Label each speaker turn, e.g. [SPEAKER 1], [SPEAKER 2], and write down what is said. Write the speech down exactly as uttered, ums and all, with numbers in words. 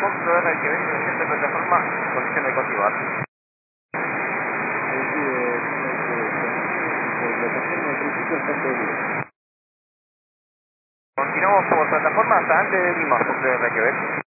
[SPEAKER 1] Fox R, que ven presente plataforma, condición de continuar. Continuamos por plataforma hasta antes de Lima, Fox R, que ven.